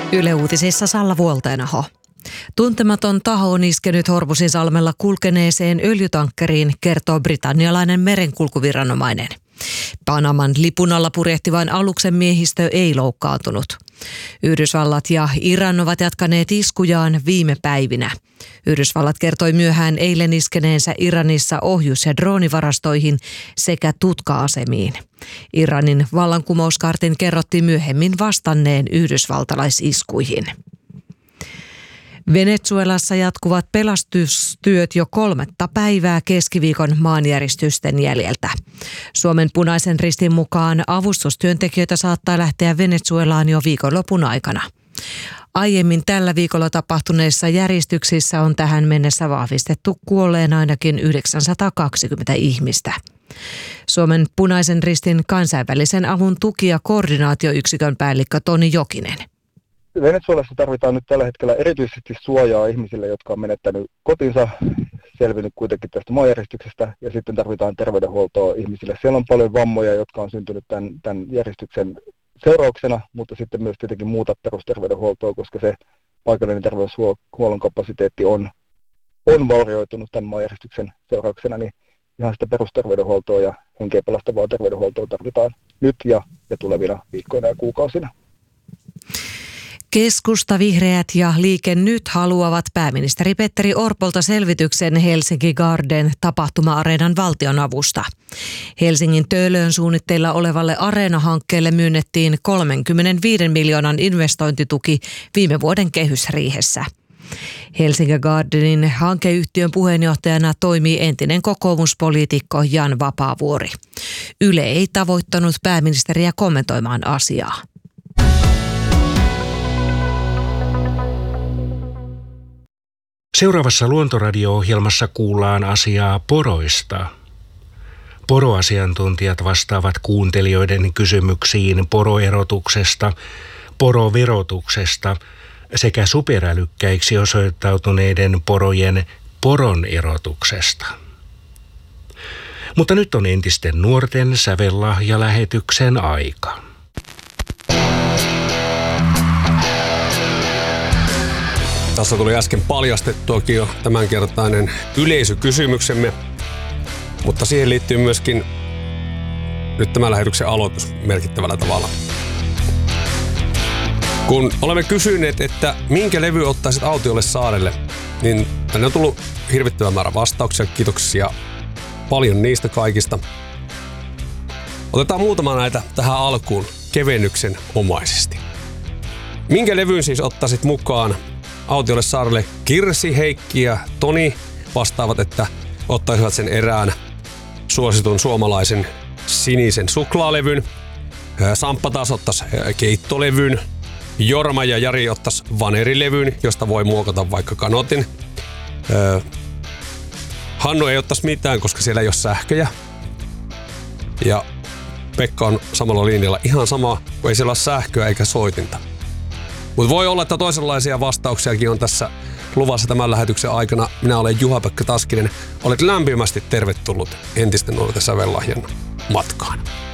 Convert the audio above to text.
Yle Uutisissa Salla Vuolteenaho. Tuntematon taho on iskenyt Hormusin-salmella kulkeneeseen öljytankkeriin, kertoo britannialainen merenkulkuviranomainen. Panaman lipun alla purjehtivan aluksen miehistö ei loukkaantunut. Yhdysvallat ja Iran ovat jatkaneet iskujaan viime päivinä. Yhdysvallat kertoi myöhään eilen iskeneensä Iranissa ohjus- ja droonivarastoihin sekä tutka-asemiin. Iranin vallankumouskartin kerrottiin myöhemmin vastanneen yhdysvaltalaisiskuihin. Venezuelassa jatkuvat pelastustyöt jo 3. päivää keskiviikon maanjäristysten jäljiltä. Suomen Punaisen Ristin mukaan avustustyöntekijöitä saattaa lähteä Venezuelaan jo viikonlopun aikana. Aiemmin tällä viikolla tapahtuneissa järjestyksissä on tähän mennessä vahvistettu kuolleen ainakin 920 ihmistä. Suomen Punaisen Ristin kansainvälisen avun tuki- ja koordinaatioyksikön päällikkö Toni Jokinen. Venezuelassa tarvitaan nyt tällä hetkellä erityisesti suojaa ihmisille, jotka on menettänyt kotinsa, selvinnyt kuitenkin tästä maanjäristyksestä, ja sitten tarvitaan terveydenhuoltoa ihmisille. Siellä on paljon vammoja, jotka on syntynyt tämän järjestyksen seurauksena, mutta sitten myös tietenkin muuta perusterveydenhuoltoa, koska se paikallinen terveyshuollon kapasiteetti on vaurioitunut tämän maanjäristyksen seurauksena, niin ihan sitä perusterveydenhuoltoa ja henkeä pelastavaa terveydenhuoltoa tarvitaan nyt ja tulevina viikkoina ja kuukausina. Keskusta, Vihreät ja Liike Nyt haluavat pääministeri Petteri Orpolta selvityksen Helsinki Garden tapahtuma-areenan valtionavusta. Helsingin Töölöön suunnitteilla olevalle areenahankkeelle myönnettiin 35 miljoonan investointituki viime vuoden kehysriihessä. Helsinki Gardenin hankeyhtiön puheenjohtajana toimii entinen kokoomuspoliitikko Jan Vapaavuori. Yle ei tavoittanut pääministeriä kommentoimaan asiaa. Seuraavassa Luontoradio-ohjelmassa kuullaan asiaa poroista. Poroasiantuntijat vastaavat kuuntelijoiden kysymyksiin poroerotuksesta, poroverotuksesta sekä superälykkäiksi osoittautuneiden porojen poronerotuksesta. Mutta nyt on entisten nuorten sävellahjalähetyksen aika. Tässä tuli äsken paljastettuakin jo tämänkertainen yleisökysymyksemme, mutta siihen liittyy myöskin nyt tämän lähetyksen aloitus merkittävällä tavalla. Kun olemme kysyneet, että minkä levy ottaisit autiolle saarelle, niin tänne on tullut hirvittävä määrä vastauksia. Kiitoksia paljon niistä kaikista. Otetaan muutama näitä tähän alkuun kevennyksen omaisesti. Minkä levyn siis ottaisit mukaan autiolle saarelle? Kirsi, Heikki ja Toni vastaavat, että ottaisivat sen erään suositun suomalaisen sinisen suklaalevyn. Samppa taas ottaisi keittolevyn. Jorma ja Jari ottaisi vanerilevyn, josta voi muokata vaikka kanotin. Hannu ei ottaisi mitään, koska siellä ei ole sähköjä. Ja Pekka on samalla linjalla ihan sama, kun ei siellä ole sähköä eikä soitinta. Mutta voi olla, että toisenlaisia vastauksiakin on tässä luvassa tämän lähetyksen aikana. Minä olen Juha-Pekka Taskinen. Olet lämpimästi tervetullut entisten nuorten sävellahjan matkaan.